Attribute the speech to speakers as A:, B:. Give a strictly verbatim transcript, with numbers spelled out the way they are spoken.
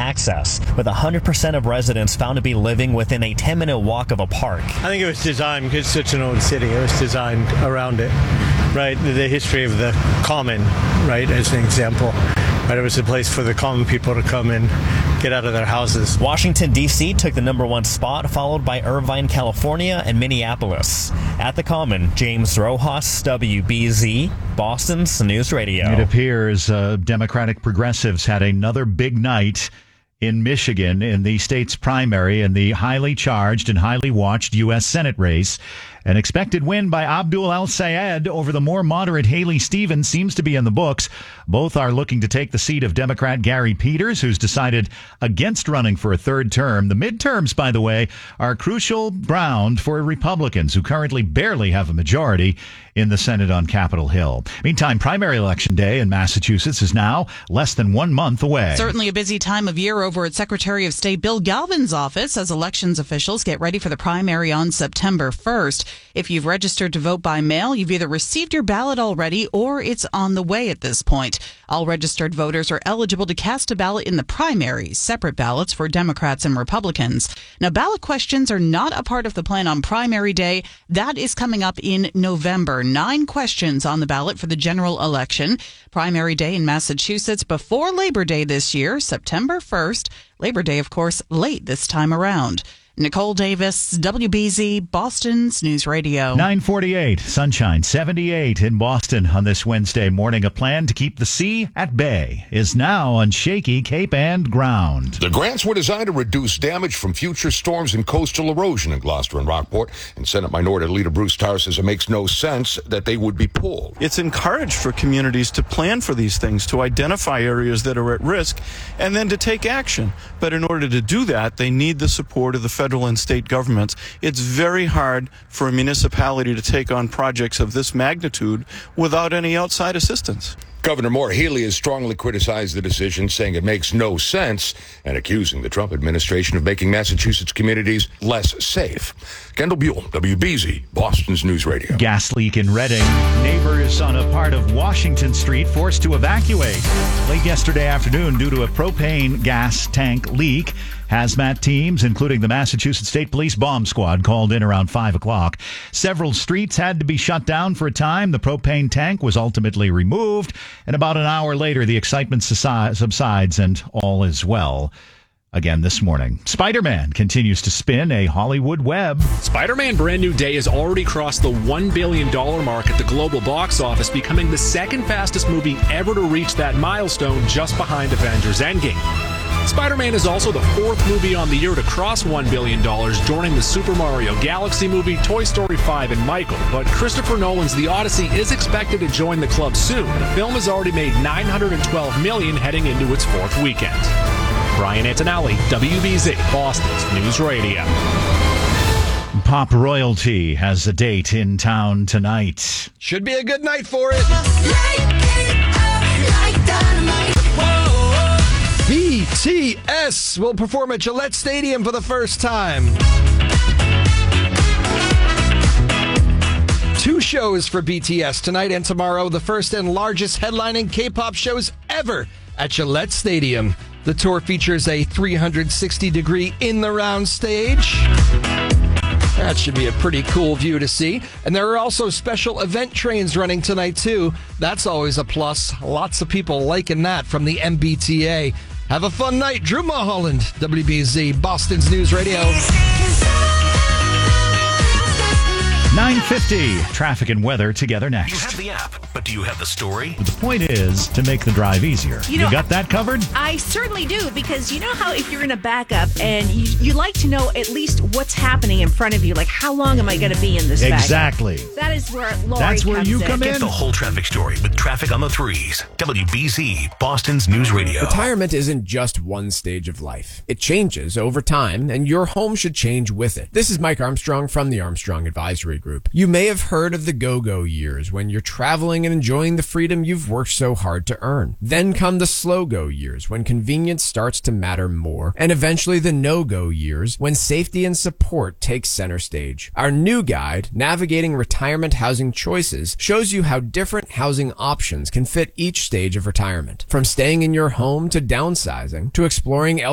A: access, with one hundred percent of residents found to be living within a ten-minute walk of a park.
B: I think it was designed, because it's such an old city, it was designed around it, right? The, the history of the common, right, as an example. Right, it was a place for the common people to come and get out of their houses.
A: Washington, D C took the number one spot, followed by Irvine, California, and Minneapolis. At the Common, James Rojas, W B Z, Boston's News Radio.
C: It appears uh, Democratic progressives had another big night in Michigan in the state's primary in the highly charged and highly watched U S Senate race. An expected win by Abdul El-Sayed over the more moderate Haley Stevens seems to be in the books. Both are looking to take the seat of Democrat Gary Peters, who's decided against running for a third term. The midterms, by the way, are crucial ground for Republicans, who currently barely have a majority in the Senate on Capitol Hill. Meantime, primary election day in Massachusetts is now less than one month away.
D: Certainly a busy time of year over at Secretary of State Bill Galvin's office as elections officials get ready for the primary on September first. If you've registered to vote by mail, you've either received your ballot already or it's on the way at this point. All registered voters are eligible to cast a ballot in the primaries, separate ballots for Democrats and Republicans. Now, ballot questions are not a part of the plan on primary day. That is coming up in November. Nine questions on the ballot for the general election. Primary day in Massachusetts before Labor Day this year, September first. Labor Day, of course, late this time around. Nicole Davis, W B Z, Boston's News Radio.
C: nine forty-eight, sunshine, seventy-eight in Boston on this Wednesday morning. A plan to keep the sea at bay is now on shaky Cape and ground.
E: The grants were designed to reduce damage from future storms and coastal erosion in Gloucester and Rockport. And Senate Minority Leader Bruce Tarr says it makes no sense that they would be pulled.
F: It's encouraged for communities to plan for these things, to identify areas that are at risk, and then to take action. But in order to do that, they need the support of the federal and state governments. It's very hard for a municipality to take on projects of this magnitude without any outside assistance.
E: Governor Maura Healey has strongly criticized the decision, saying it makes no sense, and accusing the Trump administration of making Massachusetts communities less safe. Kendall Buell, W B Z, Boston's News Radio.
C: Gas leak in Reading. Neighbors on a part of Washington Street forced to evacuate late yesterday afternoon due to a propane gas tank leak. Hazmat teams, including the Massachusetts State Police Bomb Squad, called in around five o'clock. Several streets had to be shut down for a time. The propane tank was ultimately removed, and about an hour later, the excitement subsides and all is well. Again this morning, Spider-Man continues to spin a Hollywood web.
G: Spider-Man Brand New Day has already crossed the one billion dollars mark at the global box office, becoming the second fastest movie ever to reach that milestone, just behind Avengers Endgame. Spider-Man is also the fourth movie on the year to cross one billion dollars, joining the Super Mario Galaxy movie, Toy Story five, and Michael. But Christopher Nolan's The Odyssey is expected to join the club soon. The film has already made nine hundred twelve million dollars heading into its fourth weekend. Brian Antonelli, W B Z, Boston's News Radio.
C: Pop royalty has a date in town tonight.
H: Should be a good night for it. B T S will perform at Gillette Stadium for the first time. Two shows for B T S tonight and tomorrow, the first and largest headlining K-pop shows ever at Gillette Stadium. The tour features a three hundred sixty degree in-the-round stage. That should be a pretty cool view to see. And there are also special event trains running tonight, too. That's always a plus. Lots of people liking that from the M B T A. Have a fun night. Drew Mulholland, W B Z, Boston's News Radio.
C: nine fifty, traffic and weather together next.
I: You have the app, but do you have the story?
C: The point is to make the drive easier.
J: You, know,
C: you got that covered?
J: I certainly do, because you know how if you're in a backup and you, you like to know at least what's happening in front of you, like how long am I going to be in this backup?
C: Exactly.
J: That is where Lori
C: That's where
J: comes
C: you
J: in.
C: come in.
I: Get the whole traffic story with Traffic on the Threes. W B Z, Boston's News Radio.
K: Retirement isn't just one stage of life. It changes over time, and your home should change with it. This is Mike Armstrong from the Armstrong Advisory Group. You may have heard of the go-go years, when you're traveling and enjoying the freedom you've worked so hard to earn. Then come the slow-go years, when convenience starts to matter more, and eventually the no-go years, when safety and support take center stage. Our new guide, Navigating Retirement Housing Choices, shows you how different housing options can fit each stage of retirement. From staying in your home to downsizing, to exploring